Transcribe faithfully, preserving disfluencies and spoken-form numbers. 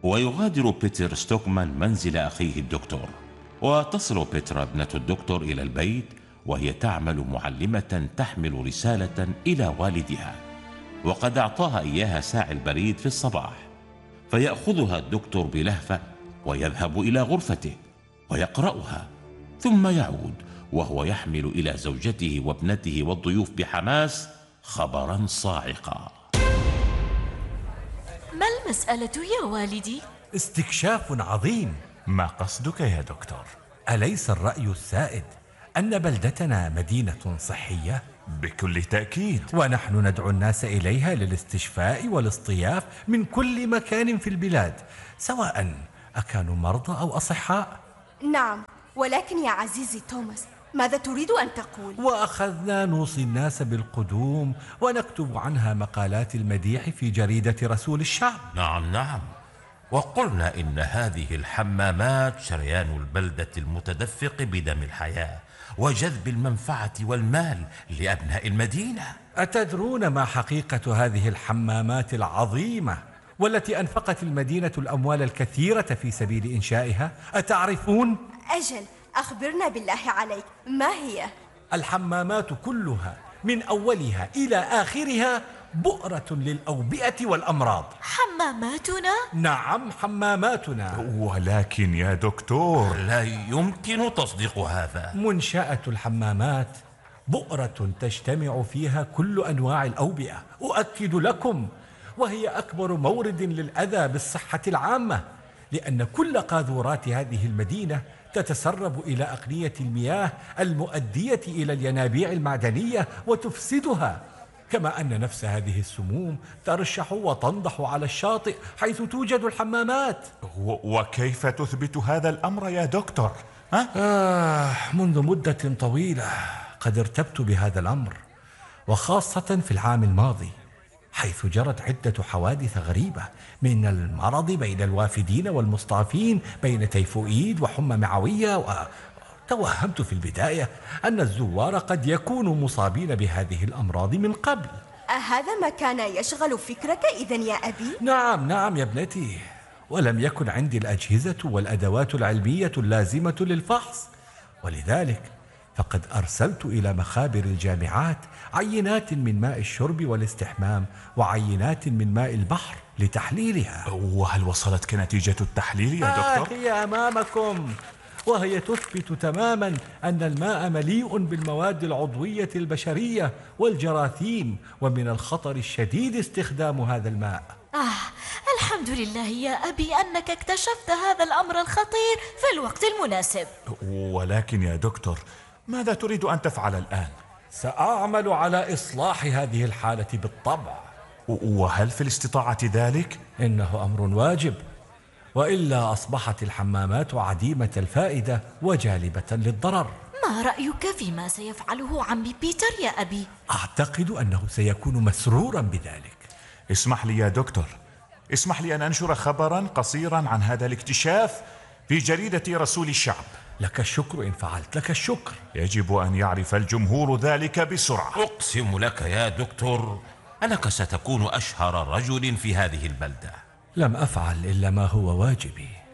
ويغادر بيتر ستوكمان منزل أخيه الدكتور، وتصل بيترا ابنة الدكتور إلى البيت وهي تعمل معلمة تحمل رسالة إلى والدها، وقد أعطاها إياها ساعي البريد في الصباح. فيأخذها الدكتور بلهفة ويذهب إلى غرفته ويقرأها، ثم يعود وهو يحمل إلى زوجته وابنته والضيوف بحماس خبرا صاعقا. ما المسألة يا والدي؟ استكشاف عظيم. ما قصدك يا دكتور؟ أليس الرأي السائد أن بلدتنا مدينة صحية؟ بكل تأكيد، ونحن ندعو الناس إليها للاستشفاء والاصطياف من كل مكان في البلاد، سواء أكانوا مرضى أو أصحاء. نعم، ولكن يا عزيزي توماس، ماذا تريد أن تقول؟ وأخذنا نوصي الناس بالقدوم ونكتب عنها مقالات المديح في جريدة رسول الشعب. نعم نعم، وقلنا إن هذه الحمامات شريان البلدة المتدفق بدم الحياة وجذب المنفعة والمال لأبناء المدينة. أتدرون ما حقيقة هذه الحمامات العظيمة والتي أنفقت المدينة الأموال الكثيرة في سبيل إنشائها؟ أتعرفون؟ أجل، أخبرنا بالله عليك، ما هي؟ الحمامات كلها من أولها إلى آخرها بؤرة للأوبئة والأمراض. حماماتنا؟ نعم، حماماتنا. ولكن يا دكتور، لا يمكن تصديق هذا. منشأة الحمامات بؤرة تجتمع فيها كل أنواع الأوبئة، أؤكد لكم، وهي أكبر مورد للأذى بالصحة العامة، لأن كل قاذورات هذه المدينة تتسرب إلى أقنية المياه المؤدية إلى الينابيع المعدنية وتفسدها، كما أن نفس هذه السموم ترشح وتنضح على الشاطئ حيث توجد الحمامات. وكيف تثبت هذا الأمر يا دكتور؟ ها؟ آه منذ مدة طويلة قد ارتبت بهذا الأمر، وخاصة في العام الماضي، حيث جرت عدة حوادث غريبة من المرض بين الوافدين والمستضعفين، بين تيفوئيد وحمى معوية، وتوهمت في البداية أن الزوار قد يكونوا مصابين بهذه الأمراض من قبل. أهذا ما كان يشغل فكرك إذن يا أبي؟ نعم نعم يا ابنتي، ولم يكن عندي الأجهزة والأدوات العلمية اللازمة للفحص، ولذلك فقد أرسلت إلى مخابر الجامعات عينات من ماء الشرب والاستحمام وعينات من ماء البحر لتحليلها. وهل وصلتك نتيجة التحليل يا دكتور؟ آه هي أمامكم، وهي تثبت تماما أن الماء مليء بالمواد العضوية البشرية والجراثيم، ومن الخطر الشديد استخدام هذا الماء. آه الحمد لله يا أبي أنك اكتشفت هذا الأمر الخطير في الوقت المناسب. ولكن يا دكتور، ماذا تريد أن تفعل الآن؟ سأعمل على إصلاح هذه الحالة بالطبع. وهل في الاستطاعة ذلك؟ إنه أمر واجب، وإلا أصبحت الحمامات عديمة الفائدة وجالبة للضرر. ما رأيك فيما سيفعله عمي بيتر يا أبي؟ أعتقد أنه سيكون مسرورا بذلك. اسمح لي يا دكتور، اسمح لي أن أنشر خبرا قصيرا عن هذا الاكتشاف في جريدة رسول الشعب. لك الشكر إن فعلت، لك الشكر. يجب أن يعرف الجمهور ذلك بسرعة. أقسم لك يا دكتور أنك ستكون أشهر رجل في هذه البلدة. لم أفعل إلا ما هو واجبي.